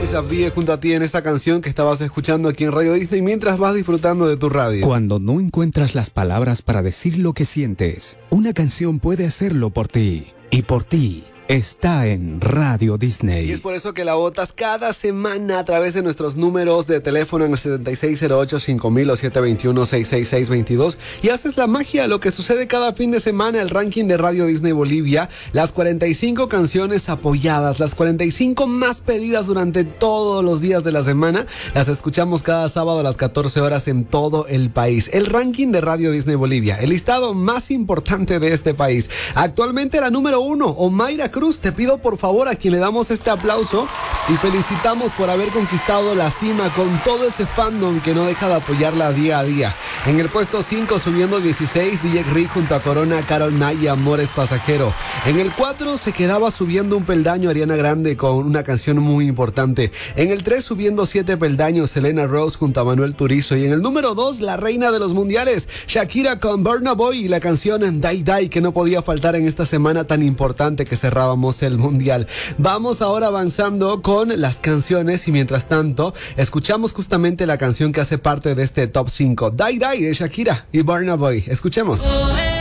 Luis Abdie junto a ti en esa canción que estabas escuchando aquí en Radio Disney mientras vas disfrutando de tu radio. Cuando no encuentras las palabras para decir lo que sientes, una canción puede hacerlo por ti. Y por ti está en Radio Disney. Y es por eso que la votas cada semana a través de nuestros números de teléfono en el 7608-5000 o 721-66622 y haces la magia, lo que sucede cada fin de semana, el ranking de Radio Disney Bolivia, las 45 canciones apoyadas, las 45 más pedidas durante todos los días de la semana, las escuchamos cada sábado a las 14 horas en todo el país. El ranking de Radio Disney Bolivia, el listado más importante de este país. Actualmente la número 1, Omaira Cruz. Te pido por favor a quien le damos este aplauso y felicitamos por haber conquistado la cima con todo ese fandom que no deja de apoyarla día a día. En el puesto 5, subiendo 16, DJ Rick junto a Corona, Carol Naya, Amores Pasajero. En el 4 se quedaba subiendo un peldaño Ariana Grande con una canción muy importante. En el 3, subiendo 7 peldaños, Selena Rose junto a Manuel Turizo. Y en el número 2, la reina de los mundiales, Shakira con Burna Boy y la canción Die Die, que no podía faltar en esta semana tan importante que cerrábamos el mundial. Vamos ahora avanzando con las canciones y mientras tanto escuchamos justamente la canción que hace parte de este top 5, Die Die de Shakira y Burna Boy. Escuchemos.